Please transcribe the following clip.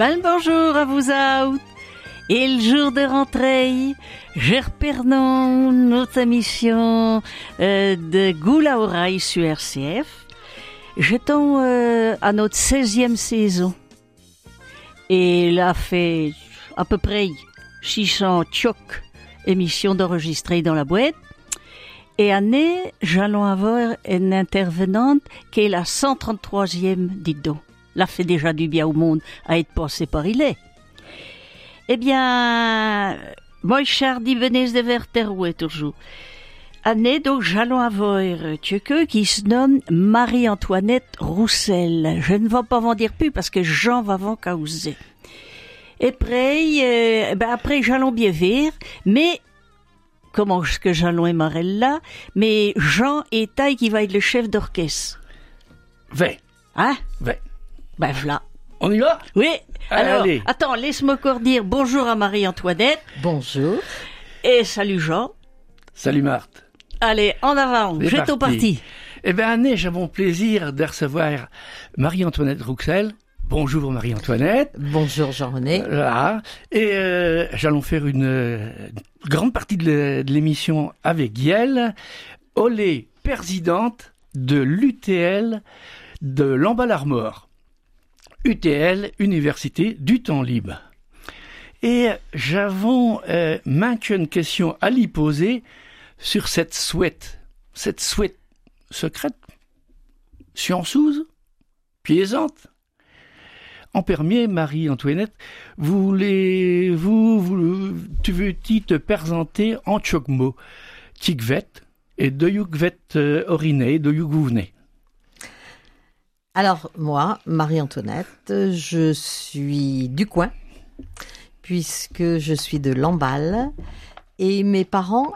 Bonjour à vous autres. Et le jour de rentrée, je reprenons notre émission de Goula Oreille sur RCF. Jetons à notre 16e saison. Et là, fait à peu près 600 tchocs émissions d'enregistrer dans la boîte. Et année, j'allons avoir une intervenante qui est la 133e, dites donc. Là, fait déjà du bien au monde à être passé par il est. Eh bien, moi, Chardy venez de Verterouet toujours. Année, donc, j'allons avoir quelqu'un qui se nomme Marie-Antoinette Roussel. Je ne vais pas en dire plus parce que Jean va en causer. Et après, j'allons bien voir, mais comment est-ce que j'allons aimer là? Mais Jean est taille qui va être le chef d'orchestre. Hein? Ben voilà. On y va? Oui. Alors, allez. Attends, laisse-moi encore dire bonjour à Marie-Antoinette. Bonjour. Et salut Jean. Salut Marthe. Allez, en avant, jetons parti. Eh bien, Anne, j'ai mon plaisir de recevoir Marie-Antoinette Roussel. Bonjour Marie-Antoinette. Bonjour Jean-René. Voilà. Et j'allons faire une grande partie de l'émission avec Yel. Olé, présidente de l'UTL de Lamballe-Armor. UTL, Université du Temps Libre. Et j'avons maintes questions à lui poser sur cette souhaite secrète, scienceuse, piaisante. En premier, Marie-Antoinette, tu veux-tu te présenter en tchok mots, tikvet et de yukvet oriné, de yugouvné? Alors moi, Marie-Antoinette, je suis du coin, puisque je suis de Lamballe, et mes parents